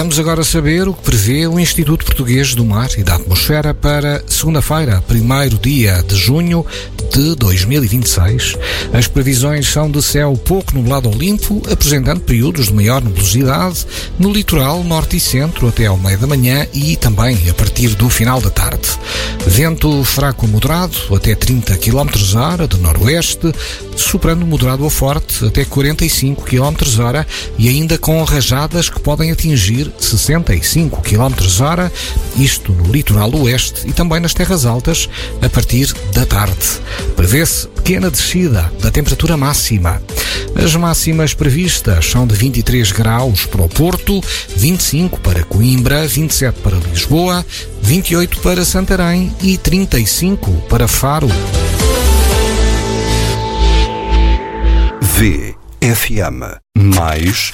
Vamos agora saber o que prevê o Instituto Português do Mar e da Atmosfera para segunda-feira, 1º dia de junho de 2026. As previsões são de céu pouco nublado ou limpo, apresentando períodos de maior nebulosidade no litoral norte e centro até ao meio da manhã e também a partir do final da tarde. Vento fraco a moderado até 30 km/h de noroeste, soprando moderado a forte até 45 km/h e ainda com rajadas que podem atingir 65 km/h, isto no litoral oeste e também nas terras altas a partir da tarde. Prevê-se pequena descida da temperatura máxima. As máximas previstas são de 23 graus para o Porto, 25 para Coimbra, 27 para Lisboa, 28 para Santarém e 35 para Faro. VFM. Mais